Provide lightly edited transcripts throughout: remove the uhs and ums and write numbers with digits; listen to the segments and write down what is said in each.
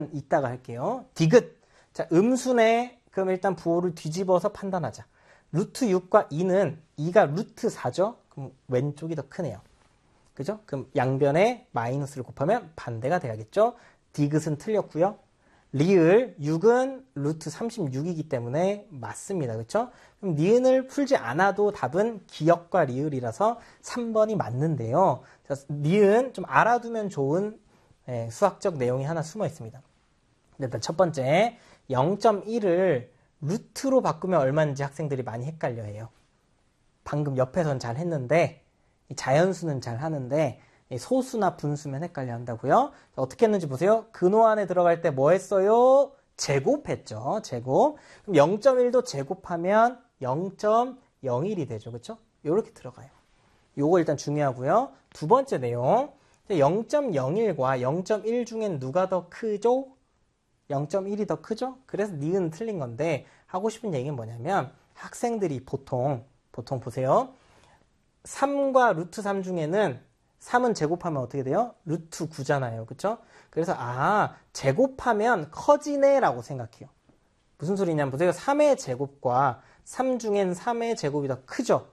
이따가 할게요. 디귿. 자, 음수네. 그럼 일단 부호를 뒤집어서 판단하자. 루트 6과 2는 2가 루트 4죠? 그럼 왼쪽이 더 크네요. 그죠? 그럼 양변에 마이너스를 곱하면 반대가 돼야겠죠? 디귿은 틀렸고요. 리을 6은 루트 36이기 때문에 맞습니다. 그렇죠? 그럼 니은을 풀지 않아도 답은 기역과 리을이라서 3번이 맞는데요. 자, 니은 좀 알아두면 좋은 수학적 내용이 하나 숨어 있습니다. 일단 첫 번째 0.1을 루트로 바꾸면 얼마인지 학생들이 많이 헷갈려해요. 방금 옆에선 잘 했는데 자연수는 잘 하는데 소수나 분수면 헷갈려 한다고요. 어떻게 했는지 보세요. 근호 안에 들어갈 때 뭐 했어요? 제곱했죠. 제곱. 그럼 0.1도 제곱하면 0.01이 되죠. 그렇죠? 이렇게 들어가요. 요거 일단 중요하고요. 두 번째 내용. 0.01과 0.1 중엔 누가 더 크죠? 0.1이 더 크죠? 그래서 니은 틀린 건데 하고 싶은 얘기는 뭐냐면 학생들이 보통 보세요. 3과 루트 3 중에는 3은 제곱하면 어떻게 돼요? 루트 9잖아요. 그쵸? 그래서 제곱하면 커지네 라고 생각해요. 무슨 소리냐면 보세요. 3의 제곱과 3 중엔 3의 제곱이 더 크죠?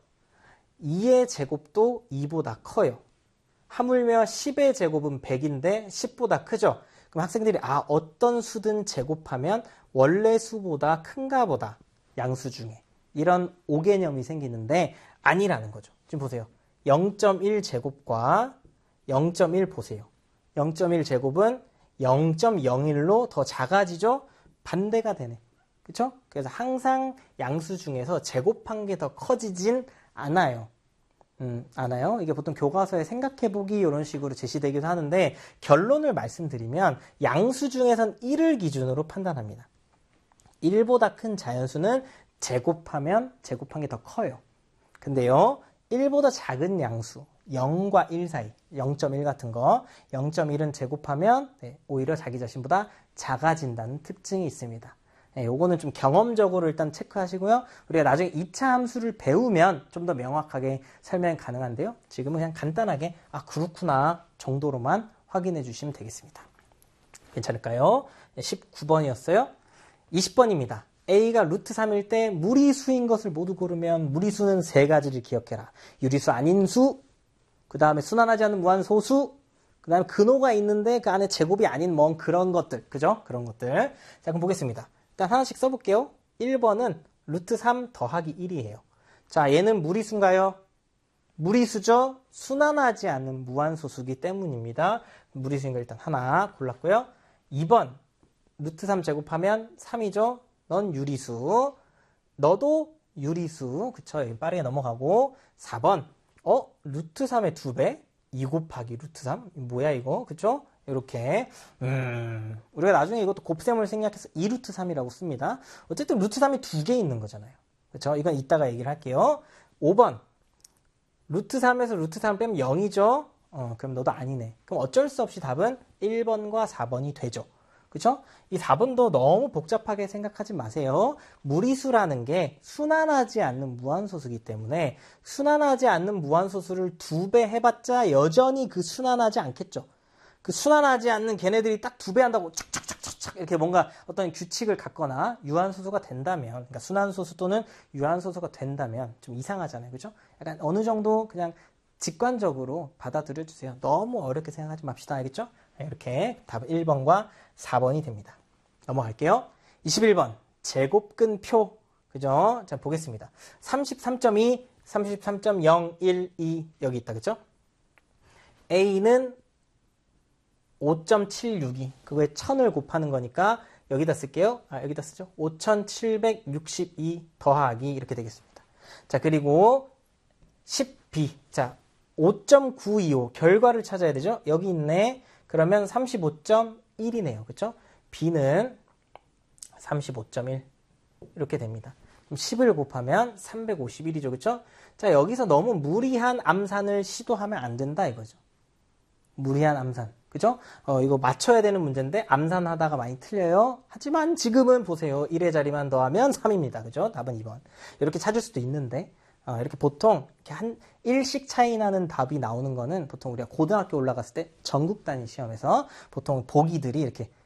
2의 제곱도 2보다 커요. 하물며 10의 제곱은 100인데 10보다 크죠? 그럼 학생들이 어떤 수든 제곱하면 원래 수보다 큰가 보다. 양수 중에. 이런 오개념이 생기는데 아니라는 거죠. 지금 보세요. 0.1 제곱과 0.1 보세요. 0.1 제곱은 0.01로 더 작아지죠? 반대가 되네. 그쵸? 그래서 항상 양수 중에서 제곱한 게 더 커지진 않아요. 않아요. 이게 보통 교과서에 생각해보기 이런 식으로 제시되기도 하는데 결론을 말씀드리면 양수 중에선 1을 기준으로 판단합니다. 1보다 큰 자연수는 제곱하면 제곱한 게 더 커요. 근데요. 1보다 작은 양수 0과 1 사이 0.1 같은 거 0.1은 제곱하면 오히려 자기 자신보다 작아진다는 특징이 있습니다. 요거는 좀 경험적으로 일단 체크하시고요. 우리가 나중에 2차 함수를 배우면 좀 더 명확하게 설명이 가능한데요. 지금은 그냥 간단하게 그렇구나 정도로만 확인해 주시면 되겠습니다. 괜찮을까요? 19번이었어요. 20번입니다. A가 루트 3일 때 무리수인 것을 모두 고르면 무리수는 세 가지를 기억해라. 유리수 아닌 수, 그 다음에 순환하지 않는 무한소수, 그 다음에 근호가 있는데 그 안에 제곱이 아닌 그런 것들. 그죠? 그런 것들. 자, 그럼 보겠습니다. 일단 하나씩 써볼게요. 1번은 루트 3 더하기 1이에요. 자, 얘는 무리수인가요? 무리수죠? 순환하지 않는 무한소수기 때문입니다. 무리수인 거 일단 하나 골랐고요. 2번, 루트 3 제곱하면 3이죠? 넌 유리수. 너도 유리수. 그쵸? 여기 빠르게 넘어가고. 4번. 루트 3의 2배? 2 곱하기 루트 3? 뭐야, 이거? 그쵸? 이렇게. 우리가 나중에 이것도 곱셈을 생략해서 2루트 3이라고 씁니다. 어쨌든 루트 3이 2개 있는 거잖아요. 그쵸? 이건 이따가 얘기를 할게요. 5번. 루트 3에서 루트 3 빼면 0이죠? 그럼 너도 아니네. 그럼 어쩔 수 없이 답은 1번과 4번이 되죠. 그쵸? 이 4번도 너무 복잡하게 생각하지 마세요. 무리수라는 게 순환하지 않는 무한소수이기 때문에 순환하지 않는 무한소수를 2배 해봤자 여전히 그 순환하지 않겠죠. 그 순환하지 않는 걔네들이 딱 2배 한다고 착착착착 이렇게 뭔가 어떤 규칙을 갖거나 유한소수가 된다면, 그러니까 순환소수 또는 유한소수가 된다면 좀 이상하잖아요. 그죠? 약간 어느 정도 그냥 직관적으로 받아들여 주세요. 너무 어렵게 생각하지 맙시다. 알겠죠? 이렇게 답은 1번과 4번이 됩니다. 넘어갈게요. 21번 제곱근표. 그죠? 자, 보겠습니다. 33.2, 33.012 여기 있다. 그죠? A는 5.762. 그거에 1000을 곱하는 거니까 여기다 쓸게요. 여기다 쓰죠. 5762 더하기 이렇게 되겠습니다. 자, 그리고 10B. 자, 5.925 결과를 찾아야 되죠. 여기 있네. 그러면 35.1이네요. 그렇죠? B는 35.1 이렇게 됩니다. 그럼 10을 곱하면 351이죠. 그렇죠? 자, 여기서 너무 무리한 암산을 시도하면 안 된다 이거죠. 무리한 암산. 그죠? 이거 맞춰야 되는 문제인데 암산하다가 많이 틀려요. 하지만 지금은 보세요. 1의 자리만 더하면 3입니다. 그죠? 답은 2번. 이렇게 찾을 수도 있는데 이렇게 보통 이렇게 한 1씩 차이 나는 답이 나오는 거는 보통 우리가 고등학교 올라갔을 때 전국 단위 시험에서 보통 보기들이 이렇게